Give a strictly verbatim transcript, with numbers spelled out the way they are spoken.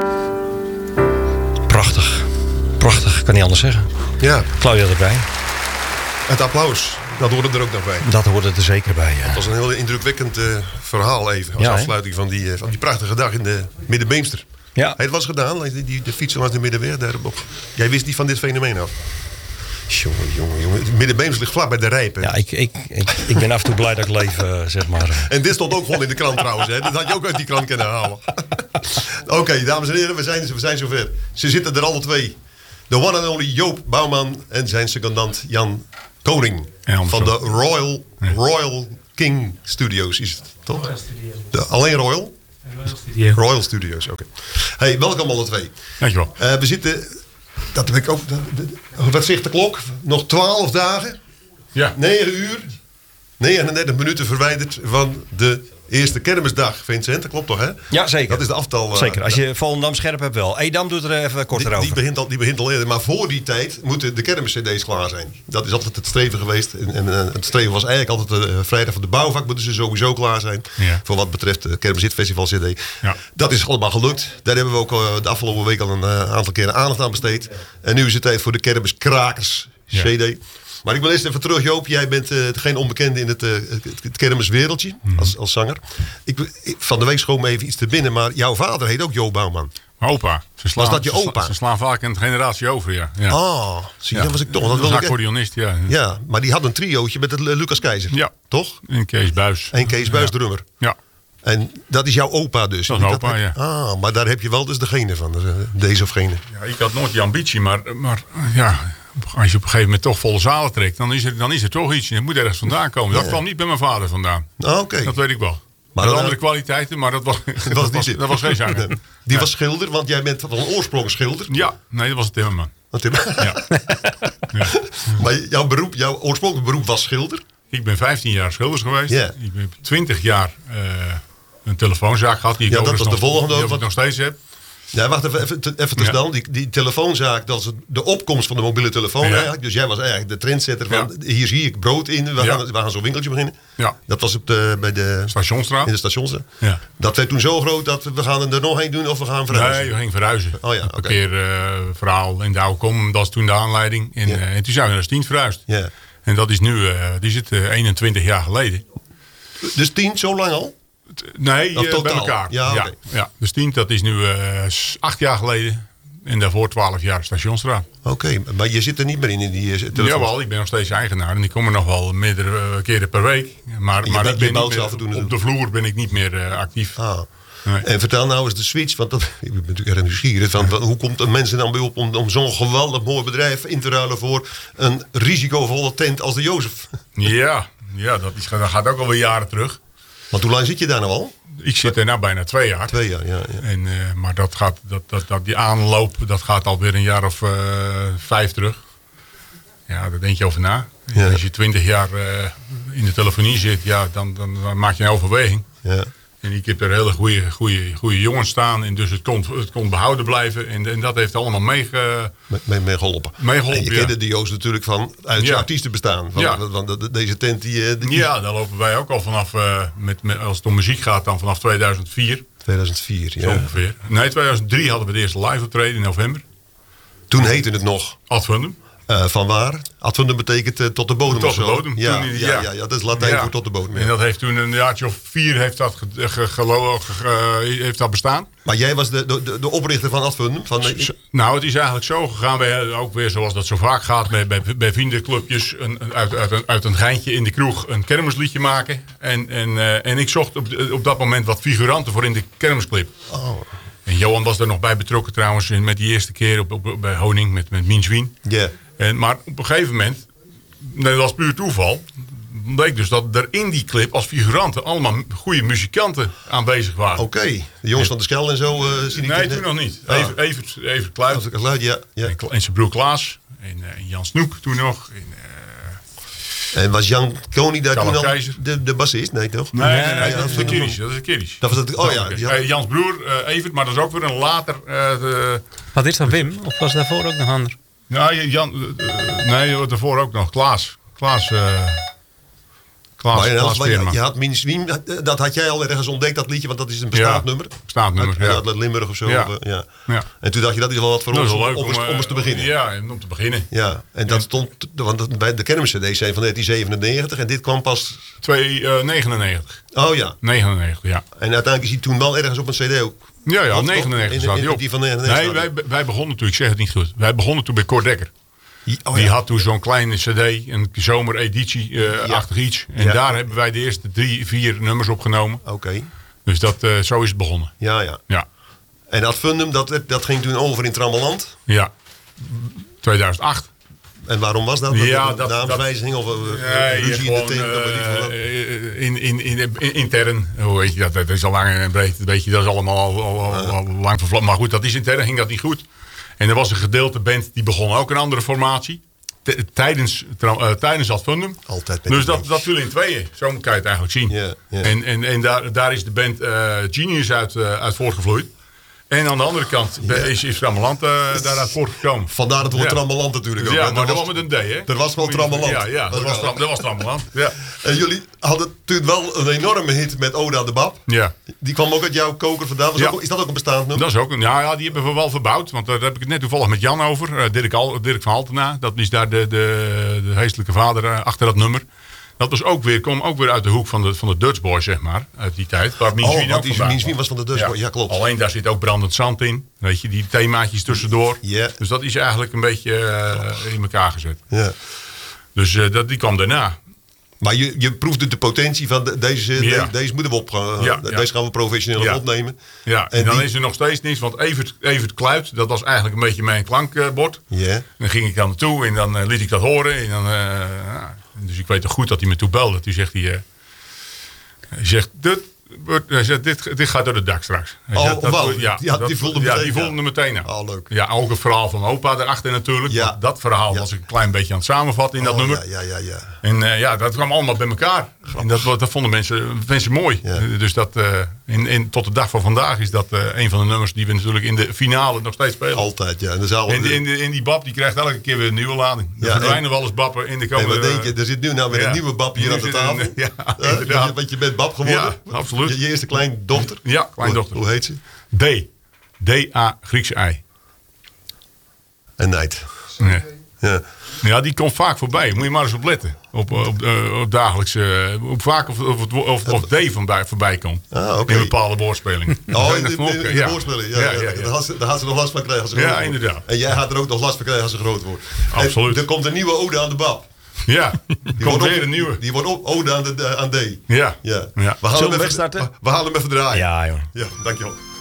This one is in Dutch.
Prachtig. Prachtig, kan niet anders zeggen. Ja. Claudia erbij. Het applaus, dat hoorde er ook nog bij. Dat hoorde er zeker bij, ja. Dat was een heel indrukwekkend uh, verhaal even. Als ja, afsluiting van die, uh, van die prachtige dag in de Middenbeemster. Ja. Hij het was gedaan, die, die, de fietsen langs de Middenweg. Daarop. Jij wist niet van dit fenomeen af. Jongen, jongen, jongen. Middenbeemster ligt vlak bij de Rijp. Hè? Ja, ik, ik, ik, ik ben af en toe blij dat ik leef, uh, zeg maar. En dit stond ook gewoon in de krant trouwens. Hè? Dat had je ook uit die krant kunnen halen. Oké, okay, dames en heren, we zijn, we zijn zover. Ze zitten er alle twee. De one and only Joop Bouwman en zijn secondant Jan Koning. Ja, van de Royal, ja. Royal King Studios is het, toch? De, alleen Royal? Royal Studios. Royal Studios, oké. Okay. Hey, welkom alle twee. Dankjewel. Uh, we zitten, dat heb ik ook, de, de, wat zegt de klok? Nog twaalf dagen? Ja. negen uur, negenendertig minuten verwijderd van de eerste kermisdag, Vincent. Dat klopt toch, hè? Ja, zeker. Dat is de aftal. Uh, zeker, als je Volendam scherp hebt wel. Edam doet er even korter die, over. Die begint, al, die begint al eerder. Maar voor die tijd moeten de kermis-cd's klaar zijn. Dat is altijd het streven geweest. En, en uh, het streven was eigenlijk altijd de uh, vrijdag van de bouwvak moeten ze sowieso klaar zijn. Ja. Voor wat betreft de Kermis Hit Festival cd. Ja. Dat is allemaal gelukt. Daar hebben we ook uh, de afgelopen week al een uh, aantal keren aandacht aan besteed. En nu is het tijd voor de Kermis Krakers cd. Ja. Maar ik wil eerst even terug, Joop. Jij bent uh, geen onbekende in het, uh, het, het kermiswereldje mm. als, als zanger. Ik, ik, van de week schoot me even iets te binnen. Maar jouw vader heet ook Joop Bouwman. Mijn opa. Ze slaan, was dat je opa? Ze, ze slaan vaak een generatie over, ja. ja. Oh, zie je, ja. dat was ik toch. Dat, dat was een accordeonist, ja. Ja, maar die had een triootje met het uh, Lucas Keizer. Ja. Toch? En Kees Buis. En Kees Buis, ja. drummer. Ja. En dat is jouw opa dus? Dat is mijn opa, dat, ja. Ah, maar daar heb je wel dus de gene van. Deze of gene. Ja, ik had nooit die ambitie, maar, maar ja... Als je op een gegeven moment toch volle zalen trekt, dan is er, dan is er toch iets. Het moet ergens vandaan komen. Dat ja. kwam niet bij mijn vader vandaan. Ah, okay. Dat weet ik wel. Maar dat andere kwaliteiten, maar dat was, dat was, was, dat was geen zanger. Die ja. was schilder, want jij bent van oorsprong schilder. Ja, nee, dat was een timmerman. Een timmerman? Ja. ja. Maar jouw, beroep, jouw oorspronkelijk beroep was schilder? Ik ben vijftien jaar schilder geweest. Ja. Ik ben twintig jaar uh, een telefoonzaak gehad. Die ik ja, dat was nog, de volgende die ook. Ik nog steeds heb. Ja, wacht even, even te, even te snel. Ja. Die, die telefoonzaak, dat is de opkomst van de mobiele telefoon ja. eigenlijk. Dus jij was eigenlijk de trendsetter van, ja. hier zie ik brood in, we gaan, ja. we gaan zo'n winkeltje beginnen. Ja. Dat was op de, bij de Stationsstraat. In de Stationsstraat. Ja. Dat werd toen zo groot dat we gaan er nog heen doen of we gaan verhuizen? Nee, we gingen verhuizen. Oh ja, een okay. keer uh, verhaal in de oude kom, dat is toen de aanleiding. En, ja. uh, en toen zijn we naar Stient verhuisd. Ja. En dat is nu, uh, die zit uh, eenentwintig jaar geleden. Dus Stient zo lang al? Nee, uh, bij elkaar. Ja, okay. ja, ja. De Stient, dat is nu uh, acht jaar geleden. En daarvoor twaalf jaar Stationsstraat. Oké, okay, maar je zit er niet meer in, in die uh, telefoon? Jawel, ik ben nog steeds eigenaar. En ik kom er nog wel meerdere uh, keren per week. Maar, maar ik ben niet meer, op doen. de vloer ben ik niet meer uh, actief. Ah. Nee. En vertel nou eens de switch, want dat, ik ben natuurlijk erg nieuwsgierig. Van, ja. Hoe komt een mensen dan bij op om, om zo'n geweldig mooi bedrijf in te ruilen voor een risicovolle tent als de Jozef? Ja, ja dat, is, dat gaat ook alweer jaren terug. Want hoe lang zit je daar nou al? Ik zit er nou bijna twee jaar. Twee jaar, ja. ja. En, uh, maar dat gaat, dat, dat, dat, die aanloop, dat gaat alweer een jaar of uh, vijf terug. Ja, daar denk je over na. Ja. Als je twintig jaar uh, in de telefonie zit, ja, dan, dan, dan maak je een overweging. Ja. En ik heb er hele goede, goede, goede jongens staan. En dus het kon, het kon behouden blijven. En, en dat heeft allemaal meegeholpen. Mee, mee geholpen. Meegeholpen, en je ja. kende de Joost natuurlijk van uit zijn ja. artiestenbestaan. Van, ja. van de, de, deze tent die, die... Ja, daar lopen wij ook al vanaf, uh, met, met, als het om muziek gaat, dan vanaf tweeduizend vier. tweeduizend vier, ja. Zo ongeveer. Nee, tweeduizend drie hadden we de eerste live optreden in november. Toen heette het nog... Ad Fundum. Uh, van waar? Ad Fundum betekent uh, tot de bodem tot of zo. De bodem. Ja, toen, ja, ja. ja, ja, dat is Latijn ja. voor tot de bodem. Ja. En dat heeft toen een jaartje of vier heeft dat, ge, ge, ge, ge, heeft dat bestaan. Maar jij was de, de, de oprichter van Ad Fundum? Van de... Nou, het is eigenlijk zo gegaan. Wij ook weer zoals dat zo vaak gaat bij, bij, bij vriendenclubjes. Een, een, uit, uit, een, uit een geintje in de kroeg een kermisliedje maken. En, en, uh, en ik zocht op, op dat moment wat figuranten voor in de kermisclip. Oh. En Johan was er nog bij betrokken trouwens met die eerste keer op, op, bij Honing met, met Mien Zwien. Ja. Yeah. En, maar op een gegeven moment, dat was puur toeval, bleek dus dat er in die clip als figuranten allemaal goede muzikanten aanwezig waren. Oké, okay. De jongens en, van de Skel en zo. Uh, zie ik nee, toen nog niet. Ah. Even, even, even Kluit. Even Kluit, ja. ja. En, en zijn broer Klaas. En, uh, en Jan Snoek toen nog. En, uh, en was Jan Koning daar Karel toen al Keizer. de, de bassist? Nee, toch? Nee, nee, nee, nee ja, dat is de Kirish. Dat is de Kirish. Dat was het, oh ja. ja. Uh, Jans broer, uh, Evert, maar dat is ook weer een later... Uh, de, Wat is dat, Wim? Of was daarvoor ook nog ander? Ja, Jan, uh, nee, daarvoor ook nog. Klaas. Klaas, uh, Klaas, Maar, Klaas maar je, Veerman. je had Min Swiem, dat had jij al ergens ontdekt, dat liedje, want dat is een bestaand Ja, nummer. bestaand nummer, uit, ja. uit Limburg of zo. Ja. Of, uh, ja. Ja. En toen dacht je, dat is wel wat voor Dat ons is wel leuk om, eens- om, om eens te eh, beginnen. Ja, om te beginnen. Ja, en dat stond, want dat- bij de kermis-cd's zijn van negentien zevenennegentig en dit kwam pas... twee negenennegentig. Oh ja, negenennegentig, ja. en uiteindelijk is hij toen wel ergens op een cd ook. Ja, ja, Of- negenennegentig in- staat in- hij op. die van negenennegentig Nee, staat wij, wij begonnen toen, ik zeg het niet goed. Wij begonnen toen bij Cor Dekker. Oh, Die ja. had toen zo'n kleine cd, een zomereditie-achtig iets. En Ja. daar hebben wij de eerste drie, vier nummers opgenomen. Oké, Dus dat, eh, zo is het begonnen. ja, ja. Ja, En dat Fundum, dat, dat ging toen over in Trammeland. ja. tweeduizend acht. En waarom was dat? Ja, dat, dat- naamswijziging of uh, Nee, ruzie in de gewoon, team? dat weet ik veel wat. eh, in, in, in, in, intern, hoe weet je dat? Dat is al lang en breed. Weet je, dat is allemaal al, al, al, al lang vervlamd. Maar goed, dat is intern, ging dat niet goed. En er was een gedeelte band die begon ook een andere formatie. T- tijdens, tra- uh, tijdens dat Fundum. Altijd met Dus die dat, bandjes. dat viel in tweeën. Zo kan je het eigenlijk zien. Ja, ja. En, en, en daar, daar is de band uh, Genius uit, uh, uit voortgevloeid. En aan de andere kant Ja. is, is Trammeland uh, daaruit voortgekomen. Vandaar het woord Ja. Trammeland natuurlijk ook. Ja, hè. maar Er dat was- was met een D, hè? er was wel Trammeland. Ja, ja dat, was, Tram- dat was Trammeland. Ja. En jullie hadden toen wel een enorme hit met Oda de Bab. ja. Die kwam ook uit jouw koker vandaan. Was Ja. ook, is dat ook een bestaand nummer? Dat is ook een, ja, ja, die hebben we wel verbouwd. Want daar heb ik het net toevallig met Jan over. Uh, Dirk, Al, Dirk van Haltena. Dat is daar de, de, de geestelijke vader uh, achter dat nummer. Dat was ook weer, kwam ook weer uit de hoek van de, van de Dutch Boys, zeg maar. Uit die tijd. Waar Min Oh, Swien want ook die vandaan Min Swien kwam. was van de Dutch Boys. Ja, klopt. Alleen daar zit ook brandend zand in. Weet je, die themaatjes tussendoor. Ja. Dus dat is eigenlijk een beetje uh, in elkaar gezet. Ja. Dus uh, dat, die kwam daarna. Maar je, je proefde de potentie van de- deze, Ja. de- deze moeten we op gaan. Ja, deze ja. gaan we professioneel Ja. opnemen. Ja, en, En dan die- is er nog steeds niets. Want Evert, Evert Kluit, dat was eigenlijk een beetje mijn klankbord. Ja. Dan ging ik daar naartoe en dan uh, liet ik dat horen. En dan, uh, ja, dus ik weet toch goed dat hij me toe belde. Toen zegt hij... Uh, hij zegt, dit, wordt- hij zegt dit, dit gaat door het dak straks. Hij Oh, zegt, dat wauw. wordt- ja, Die had- dat- die voelde ja, meteen, die voelde ja. er meteen aan. Oh, leuk. Ja, ook het verhaal van opa erachter natuurlijk. Ja. Want dat verhaal Ja. was ik een klein beetje aan het samenvatten in dat Oh, nummer. Ja, ja, ja. ja. En uh, ja, dat kwam allemaal bij elkaar. En dat, dat vonden mensen, mensen mooi. Ja. Dus dat, uh, in, in, tot de dag van vandaag is dat uh, een van de nummers die we natuurlijk in de finale nog steeds spelen. Altijd, ja. En dan zou En die, in, die, in die bab die krijgt elke keer weer een nieuwe lading. Er Ja, verdwijnen wel eens bappen in de En komende... wat denk je, er zit nu nou weer ja. een nieuwe bab hier Nu aan de zit er tafel. een- ja, Eh, inderdaad. want je bent bab geworden. Ja, absoluut. Je, je eerste kleindochter. Ja, kleindochter. Hoe, hoe heet ze? D. D-A, Griekse I. En Night. Ja. Ja. Ja, die komt vaak voorbij. Moet je maar eens op letten. Op, op, uh, op dagelijkse... Op vaak of, of, of, of D voorbij, voorbij komt. Ah, oké. In bepaalde woordspelingen. Oh, Zijn in dat de, van in, op? in de Ja. woordspelling. Ja, Ja, ja, ja, ja. Daar, had ze, daar had ze nog last van krijgen als ze groot Ja, wordt. inderdaad. En jij gaat er ook nog last van krijgen als ze groot wordt. Absoluut. En er komt een nieuwe ode aan de bab. Ja, Die komt wordt weer op- een nieuwe. Die wordt op ode aan, de, aan D. Ja. Ja. Ja. We, gaan Zullen we hem even, wegstarten? we gaan hem even draaien. Ja, joh. Ja, dankjewel.